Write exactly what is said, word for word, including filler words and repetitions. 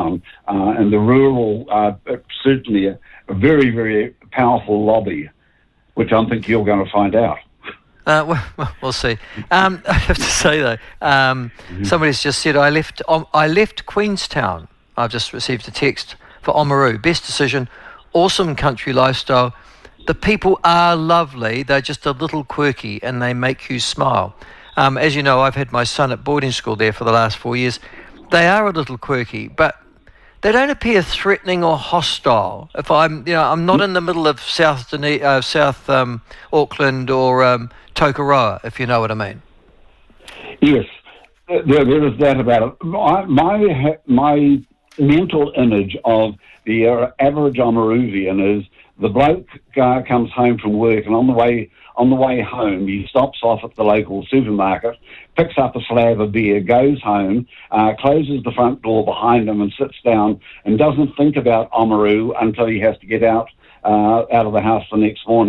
town, uh, and the rural, uh, certainly a, a very, very powerful lobby, which I think you're going to find out. Uh, well, well, we'll see. Um, I have to say though, um, mm-hmm. somebody's just said I left. Um, I left Queenstown. I've just received a text for Oamaru. Best decision. Awesome country lifestyle. The people are lovely. They're just a little quirky, and they make you smile. Um, as you know, I've had my son at boarding school there for the last four years. They are a little quirky, but they don't appear threatening or hostile. If I'm, you know, I'm not in the middle of South Dune- uh, South um, Auckland or um, Tokoroa, if you know what I mean. Yes, there, there is that about it. My my, my mental image of the uh, average Oamaruvian is the bloke uh, comes home from work, and on the way on the way home he stops off at the local supermarket, picks up a slab of beer, goes home, uh, closes the front door behind him and sits down and doesn't think about Oamaru until he has to get out uh, out of the house the next morning.